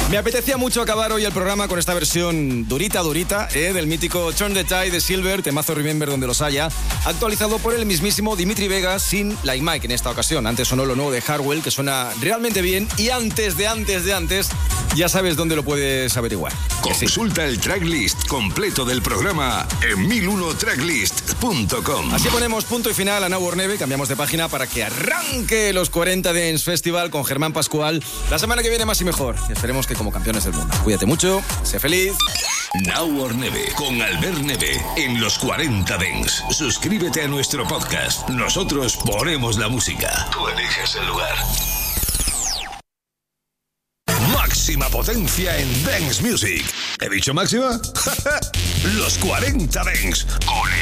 Me apetecía mucho acabar hoy el programa con esta versión durita, del mítico Turn the Tide de Silver, temazo Remember donde los haya, actualizado por el mismísimo Dimitri Vegas sin Like Mike en esta ocasión. Antes sonó lo nuevo de Hardwell, que suena realmente bien, y antes, ya sabes dónde lo puedes averiguar. Consulta el tracklist completo del programa en 1001tracklist.com. Así ponemos punto y final a Now or Never, cambiamos de página para que arranque los 40 Dance Festival con Germán Pascual. La semana que viene más y mejor. Esperemos que como campeones del mundo. Cuídate mucho, sé feliz. Now or Never con Albert Neve en los 40 Dance. Suscríbete a nuestro podcast. Nosotros ponemos la música. Tú eliges el lugar. Máxima potencia en Dance Music. ¿He dicho máxima? Los 40 Dance con